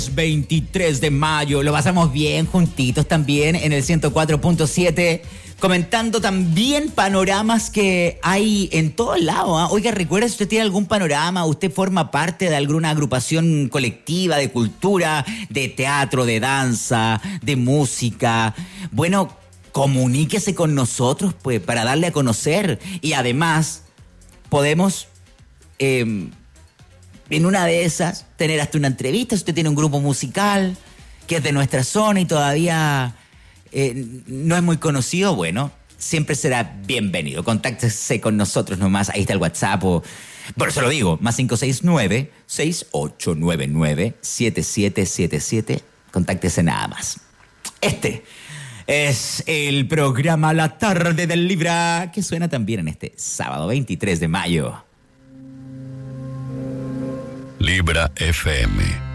23 de mayo, lo pasamos bien juntitos también en el 104.7, comentando también panoramas que hay en todos lados, ¿eh? Oiga, recuerda, si usted tiene algún panorama, usted forma parte de alguna agrupación colectiva de cultura, de teatro, de danza, de música, bueno, comuníquese con nosotros pues para darle a conocer, y además podemos en una de esas tener hasta una entrevista. Si usted tiene un grupo musical que es de nuestra zona y todavía no es muy conocido, bueno, siempre será bienvenido. Contáctese con nosotros nomás, ahí está el WhatsApp, por eso lo digo, más 569-6899-7777, contáctese nada más. Este es el programa La Tarde del Libra, que suena también en este sábado 23 de mayo. Libra FM